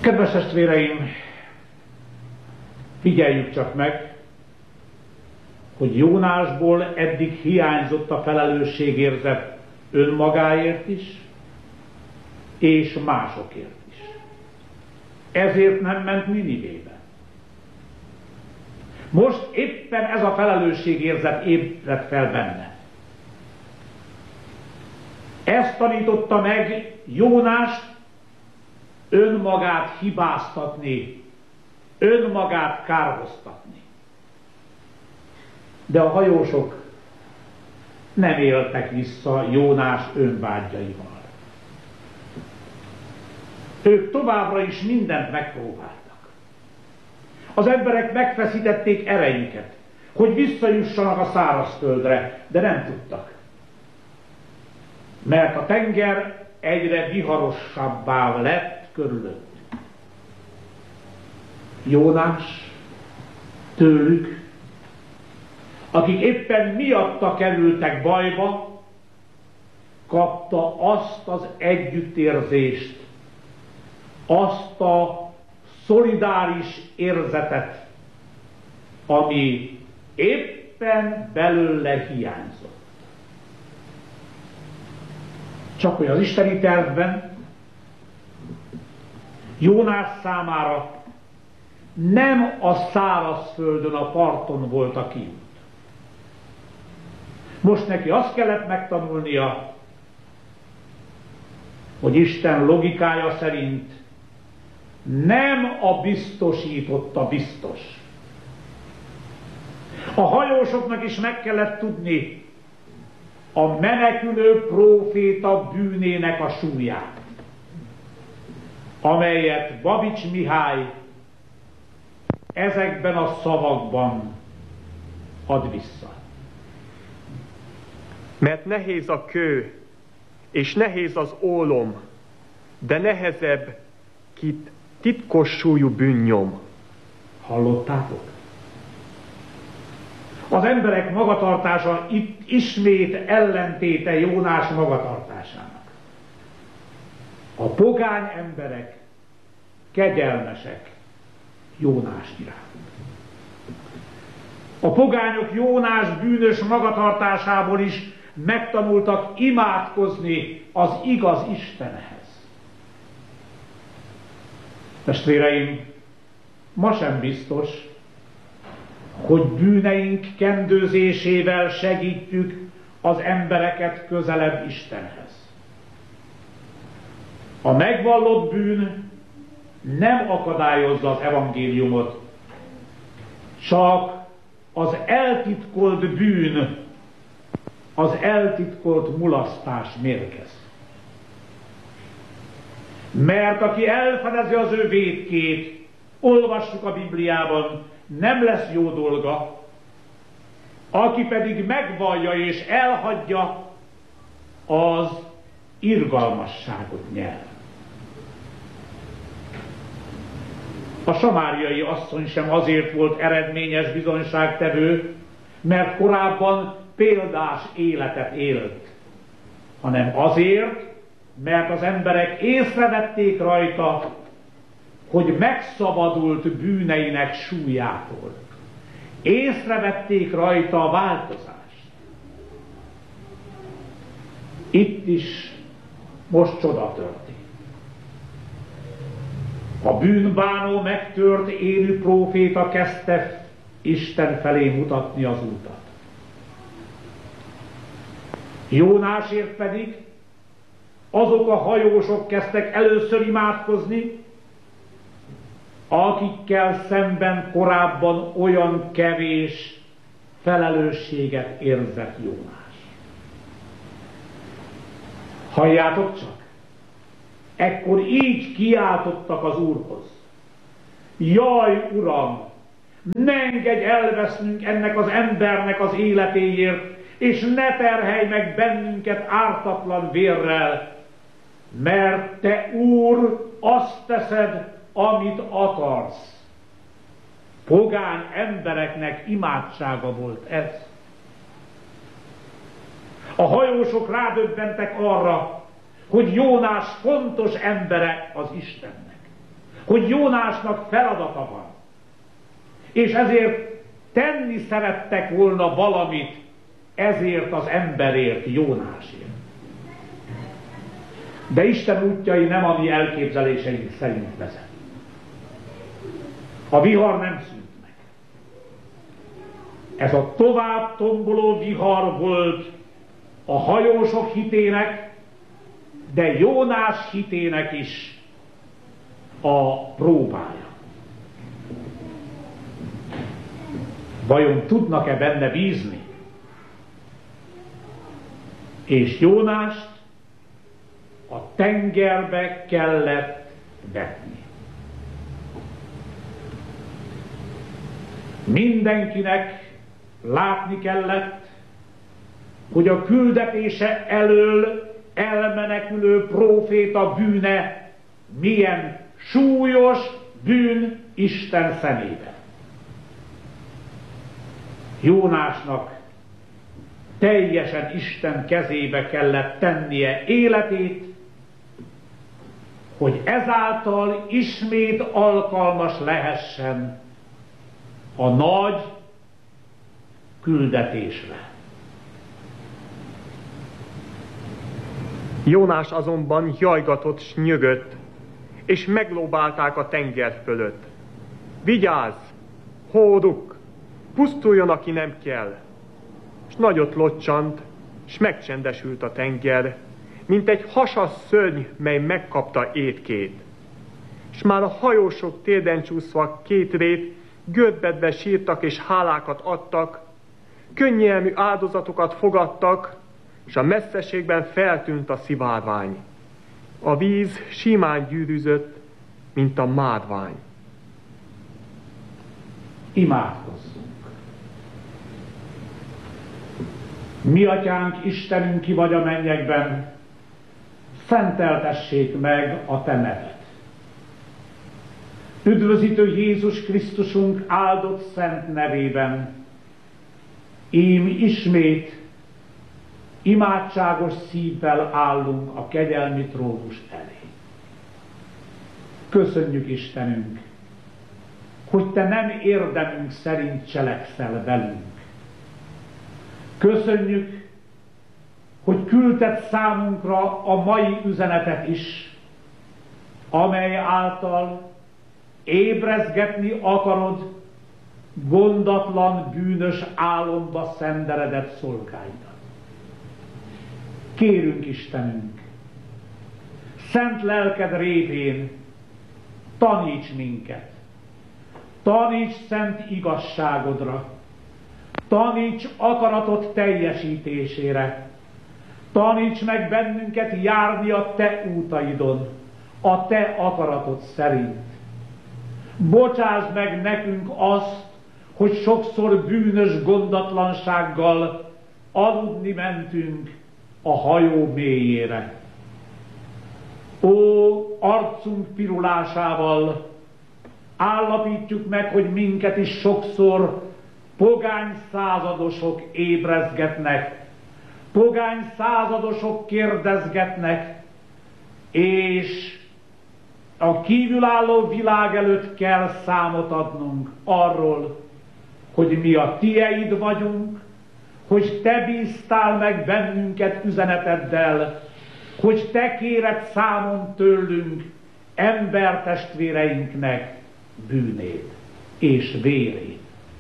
Kedves testvéreim, figyeljük csak meg, hogy Jónásból eddig hiányzott a felelősségérzet önmagáért is, és másokért is. Ezért nem ment Ninivébe. Most éppen ez a felelősségérzet ébredt fel benne. Ezt tanította meg Jónást önmagát hibáztatni, önmagát kárhoztatni. De a hajósok nem éltek vissza Jónás önvágyaival. Ők továbbra is mindent megpróbáltak. Az emberek megfeszítették erejüket, hogy visszajussanak a szárazföldre, de nem tudtak. Mert a tenger egyre viharosabbá lett körülöttük. Jónás tőlük, akik éppen miatta kerültek bajba, kapta azt az együttérzést, azt a szolidáris érzetet, ami éppen belőle hiányzott. Csak hogy az isteni tervben Jónás számára nem a szárazföldön, a parton volt a kiút. Most neki azt kellett megtanulnia, hogy Isten logikája szerint nem a biztosított a biztos. A hajósoknak is meg kellett tudni a menekülő próféta bűnének a súlyát, amelyet Babics Mihály ezekben a szavakban ad vissza. Mert nehéz a kő, és nehéz az ólom, de nehezebb kit titkos súlyú bűnnyom. Hallottátok? Az emberek magatartása itt ismét ellentéte Jónás magatartásának. A pogány emberek kegyelmesek Jónás iránt. A pogányok Jónás bűnös magatartásából is megtanultak imádkozni az igaz Istenhez. Testvéreim, ma sem biztos, hogy bűneink kendőzésével segítjük az embereket közelebb Istenhez. A megvallott bűn nem akadályozza az evangéliumot, csak az eltitkolt bűn, az eltitkolt mulasztás mérgez. Mert aki elfedezi az ő vétkét, olvassuk a Bibliában, nem lesz jó dolga, aki pedig megvallja és elhagyja, az irgalmasságot nyer. A samáriai asszony sem azért volt eredményes bizonyságtevő, mert korábban példás életet élt, hanem azért, mert az emberek észrevették rajta, hogy megszabadult bűneinek súlyától. Észrevették rajta a változást. Itt is most csoda történt. A bűnbánó megtört élő próféta kezdte Isten felé mutatni az utat. Jónásért pedig azok a hajósok kezdtek először imádkozni, akikkel szemben korábban olyan kevés felelősséget érzett Jónás. Halljátok csak! Ekkor így kiáltottak az Úrhoz. Jaj, Uram! Ne engedj elvesznünk ennek az embernek az életéért, és ne terhelj meg bennünket ártatlan vérrel, mert Te, Úr, azt teszed, amit akarsz. Pogány embereknek imádsága volt ez. A hajósok rádöbbentek arra, hogy Jónás fontos embere az Istennek. hogy Jónásnak feladata van, és ezért tenni szerettek volna valamit ezért az emberért, Jónásért. De Isten útjai nem a mi elképzeléseink szerint vezet. A vihar nem szűnt meg. Ez a tovább tomboló vihar volt a hajósok hitének, de Jónás hitének is a próbája. Vajon tudnak-e benne bízni? És Jónást a tengerbe kellett vetni. Mindenkinek látni kellett, hogy a küldetése elől elmenekülő próféta bűne milyen súlyos bűn Isten szemében. Jónásnak teljesen Isten kezébe kellett tennie életét, hogy ezáltal ismét alkalmas lehessen a nagy küldetésre. Jónás azonban jajgatott s nyögött, és meglóbálták a tenger fölött. Vigyázz, hóduk, pusztuljon, aki nem kell. S nagyot locsant, s megcsendesült a tenger, mint egy hasas szörny, mely megkapta étkét. S már a hajósok térden csúszva kétrét, görbedve sírtak és hálákat adtak, könnyelmű áldozatokat fogadtak, s a messzeségben feltűnt a szivárvány. A víz simán gyűrűzött, mint a márvány. Imádkozzunk! Mi atyánk, Istenünk, ki vagy a mennyekben, szenteltessék meg a te neved. Üdvözítő Jézus Krisztusunk áldott szent nevében, ím ismét imádságos szívvel állunk a kegyelmi trónus elé. Köszönjük, Istenünk, hogy te nem érdemünk szerint cselekszel velünk. Köszönjük, hogy küldted számunkra a mai üzenetet is, amely által ébrezgetni akarod gondatlan, bűnös álomba szenderedett szolgáidat. Kérünk, Istenünk, szent lelked révén taníts minket, taníts szent igazságodra, taníts akaratod teljesítésére, taníts meg bennünket járni a te útaidon, a te akaratod szerint. Bocsásd meg nekünk azt, hogy sokszor bűnös gondatlansággal aludni mentünk a hajó mélyére. Ó, arcunk pirulásával állapítjuk meg, hogy minket is sokszor pogány századosok ébrezgetnek, pogány századosok kérdezgetnek, és a kívülálló világ előtt kell számot adnunk arról, hogy mi a tieid vagyunk, hogy te bíztál meg bennünket üzeneteddel, hogy te kéred számon tőlünk embertestvéreinknek bűnét és vérét.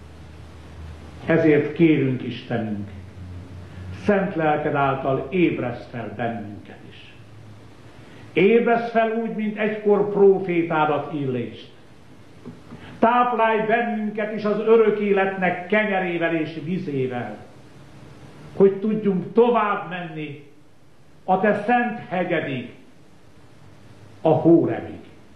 Ezért kérünk, Istenünk, szent lelked által ébreszd fel bennünket is. Ébreszd fel úgy, mint egykor prófétádat Illést. Táplálj bennünket is az örök életnek kenyerével és vizével, hogy tudjunk tovább menni a te szent hegyedig, a Hórebig.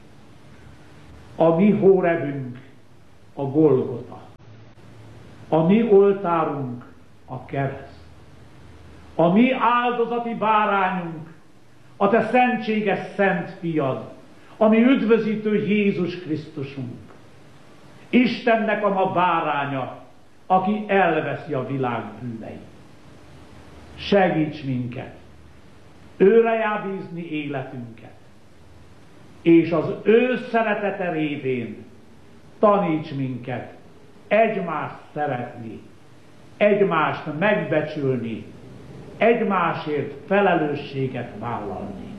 A mi Hórebünk a Golgota. A mi oltárunk a kereszt. A mi áldozati bárányunk a te szentséges szent fiad, a mi üdvözítő Jézus Krisztusunk. Istennek a ma báránya, aki elveszi a világ bűneit. Segíts minket őre bízni életünket, és az ő szeretete révén taníts minket egymást szeretni, egymást megbecsülni, egymásért felelősséget vállalni.